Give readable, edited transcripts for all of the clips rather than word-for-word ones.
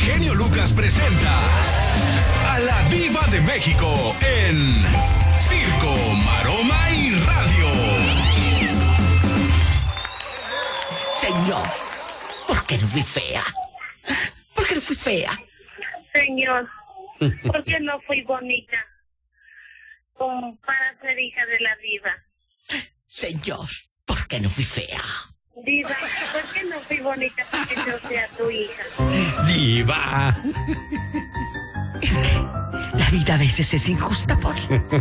genio Lucas presenta a la Diva de México en Circo, Maroma y Radio. Señor, ¿por qué no fui fea? ¿Por qué no fui fea? Señor, ¿por qué no fui bonita como para ser hija de la diva? Señor, ¿por qué no fui fea? Diva, ¿por qué no fui bonita para que yo sea tu hija? Diva. Es que la vida a veces es injusta, Paul.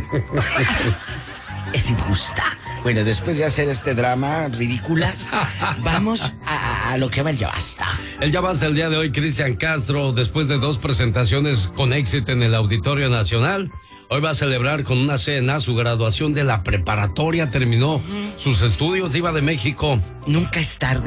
A veces es injusta. Bueno, después de hacer este drama ridículas, vamos a lo que va el Ya Basta. El Ya Basta el día de hoy, Cristian Castro, después de 2 presentaciones con éxito en el Auditorio Nacional, hoy va a celebrar con una cena su graduación de la preparatoria. Terminó sus estudios, Diva de México. Nunca es tarde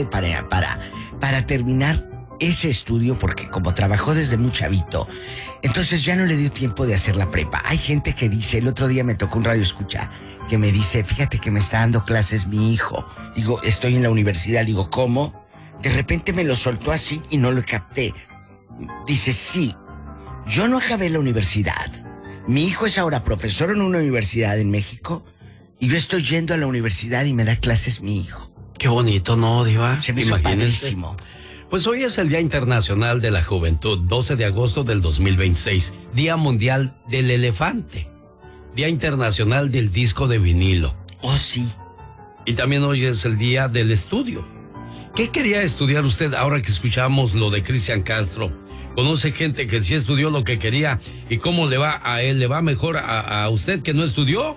para terminar ese estudio, porque como trabajó desde muy chavito, entonces ya no le dio tiempo de hacer la prepa. Hay gente que dice, el otro día me tocó un radio escucha, que me dice, fíjate que me está dando clases mi hijo. Digo, estoy en la universidad. Digo, ¿cómo? De repente me lo soltó así y no lo capté. Dice, sí, yo no acabé la universidad. Mi hijo es ahora profesor en una universidad en México y yo estoy yendo a la universidad y me da clases mi hijo. Qué bonito, ¿no, Diva? Se me hizo padrísimo. Pues hoy es el Día Internacional de la Juventud, 12 de agosto del 2026, Día Mundial del Elefante, Día Internacional del Disco de Vinilo. Oh, sí. Y también hoy es el Día del Estudio. ¿Qué quería estudiar usted ahora que escuchamos lo de Cristian Castro? ¿Conoce gente que sí estudió lo que quería y cómo le va a él? ¿Le va mejor a usted que no estudió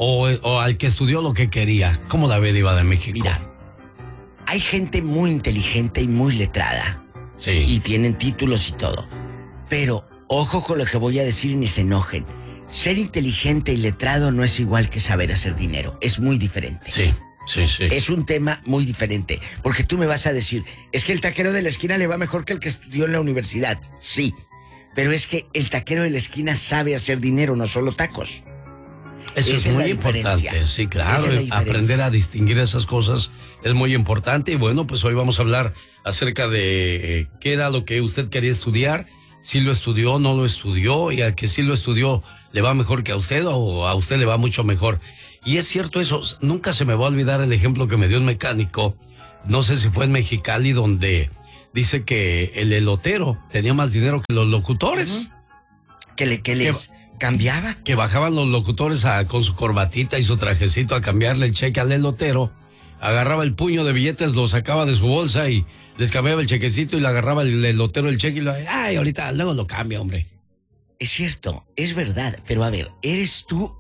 o al que estudió lo que quería? ¿Cómo la ve, Diva de México? Mira, hay gente muy inteligente y muy letrada. Sí. Y tienen títulos y todo. Pero, ojo con lo que voy a decir y ni se enojen. Ser inteligente y letrado no es igual que saber hacer dinero. Es muy diferente. Sí. Es un tema muy diferente. Porque tú me vas a decir, es que el taquero de la esquina le va mejor que el que estudió en la universidad. Sí. Pero es que el taquero de la esquina sabe hacer dinero, no solo tacos. Eso es muy importante, sí, claro, aprender a distinguir esas cosas es muy importante. Y bueno, pues hoy vamos a hablar acerca de qué era lo que usted quería estudiar, si lo estudió, no lo estudió, y al que sí lo estudió, ¿le va mejor que a usted o a usted le va mucho mejor? Y es cierto eso, nunca se me va a olvidar el ejemplo que me dio un mecánico, no sé si fue en Mexicali, donde dice que el elotero tenía más dinero que los locutores. Que les cambiaba. Que bajaban los locutores con su corbatita y su trajecito a cambiarle el cheque al elotero, agarraba el puño de billetes, lo sacaba de su bolsa y les cambiaba el chequecito y le agarraba el elotero el cheque y ay, ahorita luego lo cambia, hombre. Es cierto, es verdad, pero a ver, eres tú.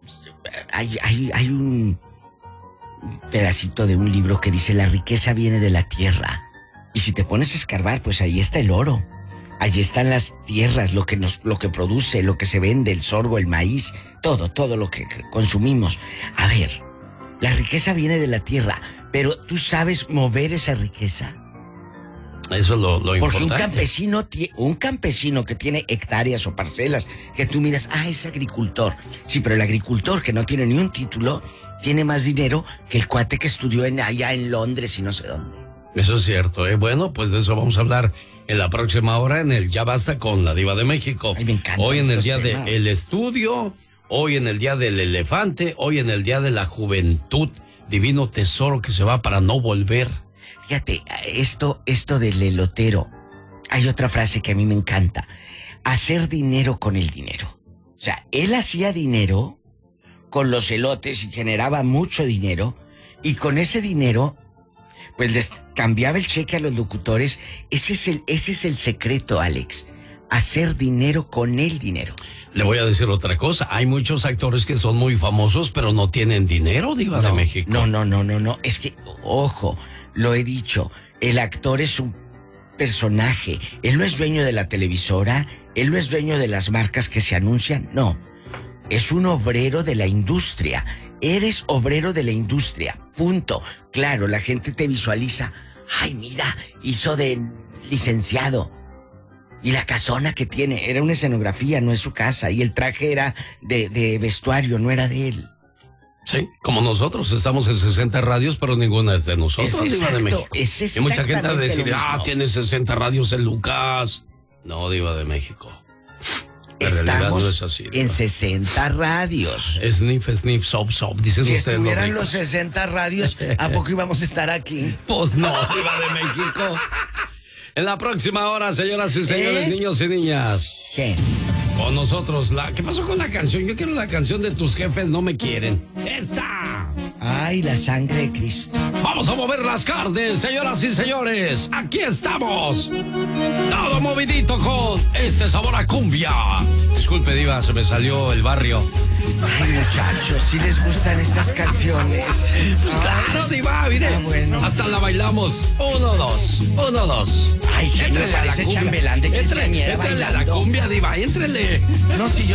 Hay un pedacito de un libro que dice: la riqueza viene de la tierra. Y si te pones a escarbar, pues ahí está el oro. Allí están las tierras, lo que produce, lo que se vende, el sorgo, el maíz, todo lo que consumimos. A ver, la riqueza viene de la tierra, pero ¿tú sabes mover esa riqueza? Eso es lo importante. Porque un campesino que tiene hectáreas o parcelas, que tú miras, es agricultor. Sí, pero el agricultor que no tiene ni un título, tiene más dinero que el cuate que estudió allá en Londres y no sé dónde. Eso es cierto, ¿eh? Bueno, pues de eso vamos a hablar en la próxima hora en el Ya Basta con la Diva de México. Ay, me encanta. Hoy en el Día del Estudio, hoy en el Día del Elefante, hoy en el Día de la Juventud, divino tesoro que se va para no volver. Fíjate, esto del elotero, hay otra frase que a mí me encanta: hacer dinero con el dinero. O sea, él hacía dinero con los elotes y generaba mucho dinero, y con ese dinero pues les cambiaba el cheque a los locutores. Ese es el secreto, Alex. Hacer dinero con el dinero. Le voy a decir otra cosa. Hay muchos actores que son muy famosos, pero no tienen dinero, Diva de México. No. Es que, ojo, lo he dicho. El actor es un personaje. Él no es dueño de la televisora. Él no es dueño de las marcas que se anuncian. No. Es un obrero de la industria. Eres obrero de la industria. Punto. Claro, la gente te visualiza. Ay, mira, hizo de licenciado. Y la casona que tiene era una escenografía, no es su casa. Y el traje era de vestuario, no era de él. Sí, como nosotros estamos en 60 radios, pero ninguna es de nosotros, Diva de México. Es y mucha gente va a decir, tiene 60 radios en Lucas. No, Diva de México. Estamos no es así, en 60 radios. Sniff, sniff, sop, sop, dicen si ustedes. Estuvieran los 60 radios, ¿a poco íbamos a estar aquí? Pues no, Diva de México. En la próxima hora, señoras y señores, niños y niñas. ¿Qué? Con nosotros, ¿qué pasó con la canción? Yo quiero la canción de Tus Jefes No Me Quieren. ¡Esta! ¡Ay, la sangre de Cristo! Vamos a mover las carnes, señoras y señores. Aquí estamos. Todo movidito con este sabor a cumbia. Disculpe, Diva, se me salió el barrio. Ay, muchachos, ¿sí les gustan estas canciones? Pues claro, Diva, mire. Bueno. Hasta la bailamos. 1, 2, 1, 2. Ay, genio, parece chambelán de quinceañera bailando. Éntrele a la cumbia, Diva, éntrele. No, si yo